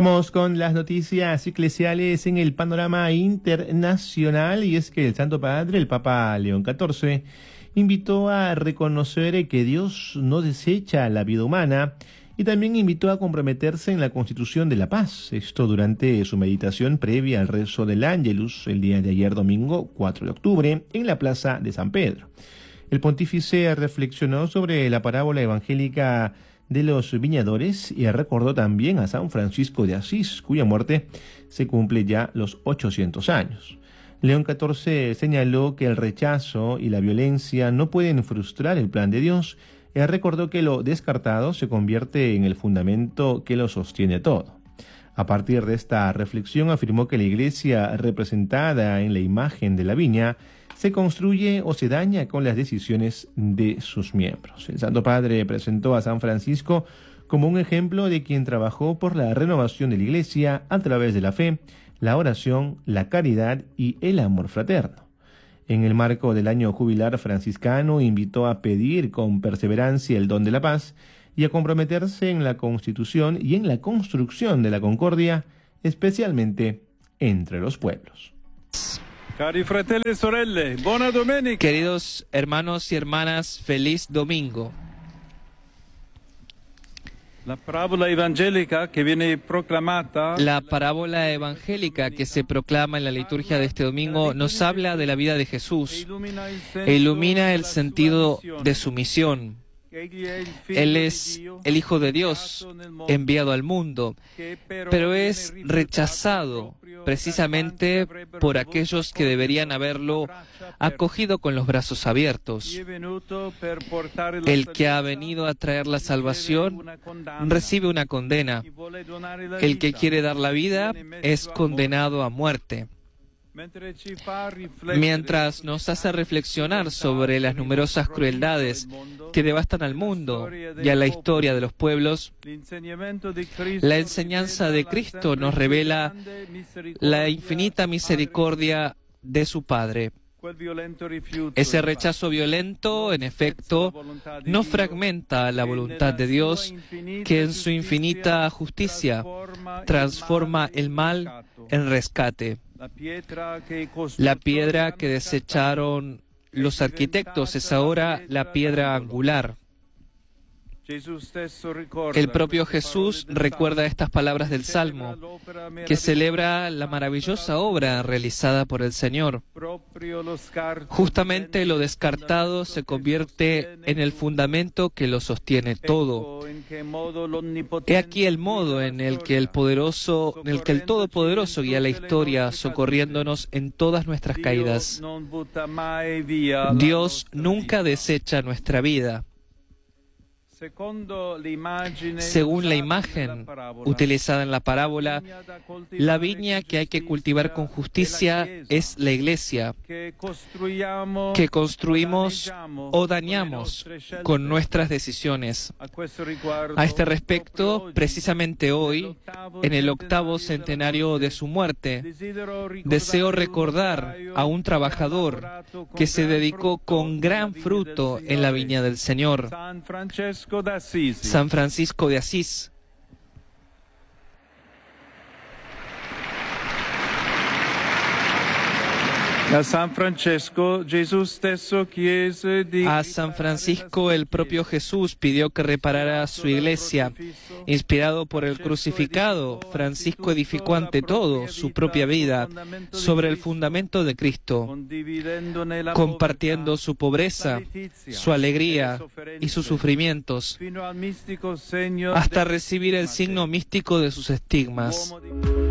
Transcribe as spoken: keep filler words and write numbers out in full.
Vamos con las noticias eclesiales en el panorama internacional, y es que el Santo Padre, el Papa León catorce, invitó a reconocer que Dios no desecha la vida humana y también invitó a comprometerse en la constitución de la paz. Esto durante su meditación previa al rezo del Ángelus el día de ayer domingo cuatro de octubre en la plaza de San Pedro. El pontífice reflexionó sobre la parábola evangélica de los viñadores y recordó también a San Francisco de Asís, cuya muerte se cumple ya los ochocientos años. León catorce señaló que el rechazo y la violencia no pueden frustrar el plan de Dios y recordó que lo descartado se convierte en el fundamento que lo sostiene todo. A partir de esta reflexión afirmó que la iglesia representada en la imagen de la viña se construye o se daña con las decisiones de sus miembros. El Santo Padre presentó a San Francisco como un ejemplo de quien trabajó por la renovación de la Iglesia a través de la fe, la oración, la caridad y el amor fraterno. En el marco del año jubilar franciscano, invitó a pedir con perseverancia el don de la paz y a comprometerse en la constitución y en la construcción de la concordia, especialmente entre los pueblos. Cari fratelli e sorelle, buona domenica. Queridos hermanos y hermanas, feliz domingo. La parábola evangélica que viene proclamata. La parábola evangélica que se proclama en la liturgia de este domingo nos habla de la vida de Jesús e ilumina el sentido de su misión. Él es el Hijo de Dios enviado al mundo, pero es rechazado precisamente por aquellos que deberían haberlo acogido con los brazos abiertos. El que ha venido a traer la salvación recibe una condena. El que quiere dar la vida es condenado a muerte. Mientras nos hace reflexionar sobre las numerosas crueldades que devastan al mundo y a la historia de los pueblos, la enseñanza de Cristo nos revela la infinita misericordia de su Padre. Ese rechazo violento, en efecto, no fragmenta la voluntad de Dios, que en su infinita justicia transforma el mal en rescate. La piedra que desecharon los arquitectos es ahora la piedra angular. El propio Jesús recuerda estas palabras del Salmo, que celebra la maravillosa obra realizada por el Señor. Justamente lo descartado se convierte en el fundamento que lo sostiene todo. He aquí el modo en el que el poderoso, en el que el Todopoderoso guía la historia, socorriéndonos en todas nuestras caídas. Dios nunca desecha nuestra vida. Según la imagen utilizada en la parábola, la viña que hay que cultivar con justicia es la Iglesia, que construimos o dañamos con nuestras decisiones. A este respecto, precisamente hoy, en el octavo centenario de su muerte, deseo recordar a un trabajador que se dedicó con gran fruto en la viña del Señor, San Francisco de Asís. A San Francesco, Gesù stesso chiese di... A San Francisco el propio Jesús pidió que reparara su iglesia. Inspirado por el crucificado, Francisco edificó ante todo su propia vida sobre el fundamento de Cristo, compartiendo su pobreza, su alegría y sus sufrimientos, hasta recibir el signo místico de sus estigmas.